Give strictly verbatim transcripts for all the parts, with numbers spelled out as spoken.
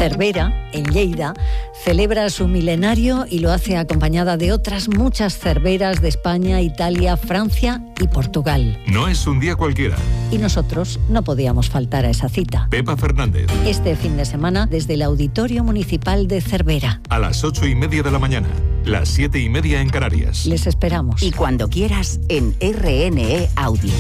Cervera, en Lleida, celebra su milenario y lo hace acompañada de otras muchas cerveras de España, Italia, Francia y Portugal. No es un día cualquiera. Y nosotros no podíamos faltar a esa cita. Pepa Fernández. Este fin de semana desde el Auditorio Municipal de Cervera. A las ocho y media de la mañana, las siete y media en Canarias. Les esperamos. Y cuando quieras en R N E Audio.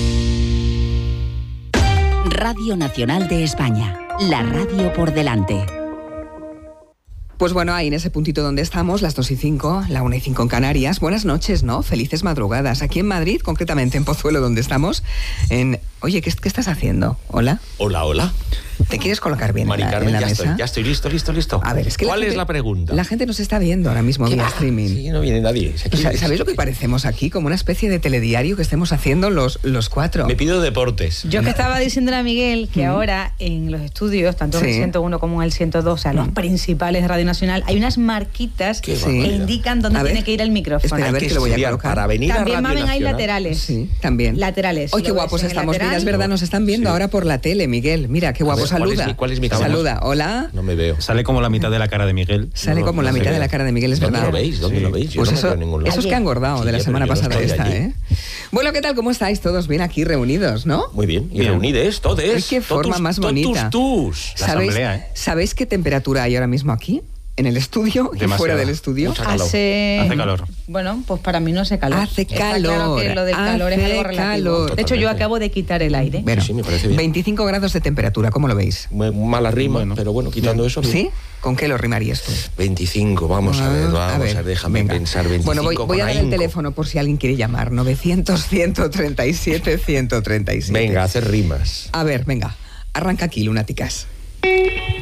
Radio Nacional de España. La radio por delante. Pues bueno, ahí en ese puntito donde estamos, las dos y cinco, la una y cinco en Canarias. Buenas noches, ¿no? Felices madrugadas. Aquí en Madrid, concretamente en Pozuelo, donde estamos. En... Oye, ¿qué, ¿qué estás haciendo? ¿Hola? Hola, hola. ¿Te quieres colocar bien Mari en la, Carmen, en la ya mesa? Estoy, ya estoy listo, listo, listo. A ver, es que ¿Cuál la gente, es la pregunta? La gente nos está viendo ahora mismo vía streaming. Sí, no viene nadie. O sea, ¿sabéis lo que parecemos aquí? Como una especie de telediario que estemos haciendo los, los cuatro. Me pido deportes. Yo que estaba diciéndole a Miguel que mm. ahora en los estudios, tanto en sí. el ciento uno como en el ciento dos, o sea, mm. los principales de Radio Nacional, hay unas marquitas que sí. indican dónde tiene que ir el micrófono. Espera, a ver, que lo voy a colocar. Para venir también, a Radio mamen, hay Nacional. laterales. Sí, también. Laterales. ¡Ay, qué guapos estamos! Mira, es verdad, nos están viendo sí. ahora por la tele, Miguel. Mira, qué guapo. Ver, saluda. ¿Cuál es mi, cuál es mi cámara? Saluda. Hola. No me veo. Sale como la mitad de la cara de Miguel. Sale no, como no la mitad de la cara de Miguel, es ¿Dónde verdad. ¿Dónde lo veis? ¿Dónde sí. lo veis? Yo pues no eso, me veo en ningún lado. Esos que han engordado sí, de la semana pasada no esta, allí. ¿eh? Bueno, ¿qué tal? ¿Cómo estáis todos bien aquí reunidos, no? Muy bien. Y bien. reunides, todos. Ay, qué forma totus, más bonita. Totus, la ¿Sabéis, asamblea, ¿eh? ¿Sabéis qué temperatura hay ahora mismo aquí? En el estudio Demasiado. y fuera del estudio. Hace... hace calor. Bueno, pues para mí no hace calor. Hace Está calor. Claro que lo del calor hace es algo relativo. calor. De hecho, yo acabo de quitar el aire. Bueno, sí, sí, me parece bien. veinticinco grados de temperatura, ¿cómo lo veis? Muy mala rima, bueno. pero bueno, quitando eso. ¿Sí? ¿Con qué lo rimarías tú? veinticinco, vamos a ver, vamos a ver, a ver déjame venga. pensar. veinticinco bueno, voy, voy a dar el teléfono por si alguien quiere llamar. novecientos, ciento treinta y siete, ciento treinta y siete. Venga, hacer rimas. A ver, venga, arranca aquí, lunáticas.